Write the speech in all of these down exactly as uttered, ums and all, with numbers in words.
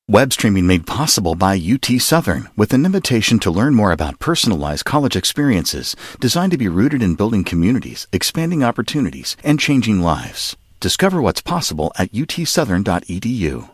Web streaming made possible by U T Southern with an invitation to learn more about personalized college experiences designed to be rooted in building communities, expanding opportunities, and changing lives. Discover what's possible at u t southern dot e d u.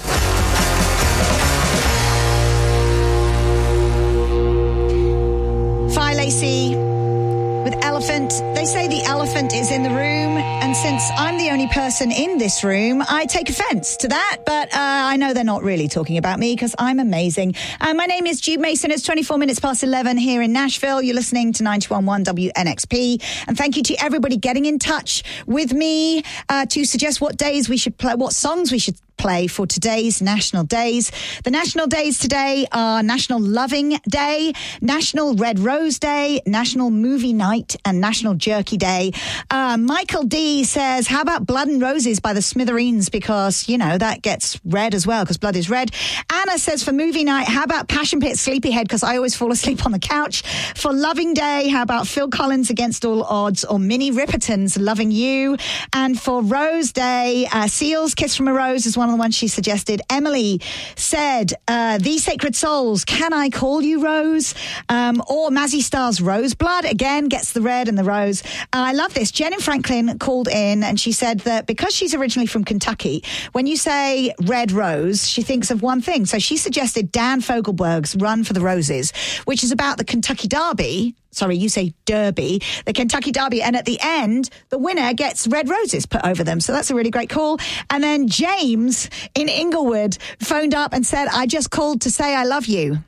Fi Lacey with Elephant. They say the elephant is in the room, and since I'm the only person in this room, I take offense to that, but uh, I know they're not really talking about me because I'm amazing. Uh, my name is Jude Mason. It's twenty-four minutes past eleven here in Nashville. You're listening to ninety-one point one W N X P, and thank you to everybody getting in touch with me uh, to suggest what days we should play, what songs we should play for today's national days. The national days today are National Loving Day, National Red Rose Day, National Movie Night, and National Jerky Day. Uh, Michael D says, how about Blood and Roses by the Smithereens? Because, you know, that gets red as well because blood is red. Anna says for movie night, how about Passion Pit Sleepyhead? Because I always fall asleep on the couch. For Loving Day, how about Phil Collins Against All Odds or Minnie Riperton's Loving You? And for Rose Day, uh, Seal's Kiss from a Rose is one of the ones she suggested. Emily said, uh, The Sacred Souls, Can I Call You Rose? Um, or Mazzy Star's Roseblood, again, gets the red and the rose. Uh, I love this. Jen in Franklin called in and she said that because she's originally from Kentucky, when you say Red Rose, she thinks of one thing. So she suggested Dan Fogelberg's Run for the Roses, which is about the Kentucky Derby. Sorry, you say Derby, the Kentucky Derby. And at the end, the winner gets red roses put over them. So that's a really great call. And then James in Inglewood phoned up and said, I just called to say I love you.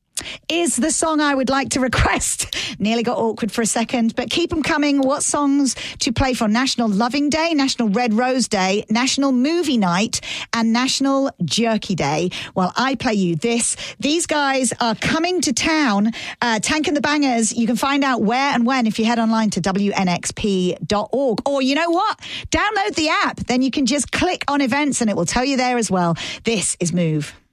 Is the song I would like to request. Nearly got awkward for a second, but keep them coming. What songs to play for National Loving Day, National Red Rose Day, National Movie Night, and National Jerky Day? While I play you this. These guys are coming to town. Uh, Tank and the Bangers. You can find out where and when if you head online to w n x p dot org. Or you know what? Download the app. Then you can just click on events and it will tell you there as well. This is Move.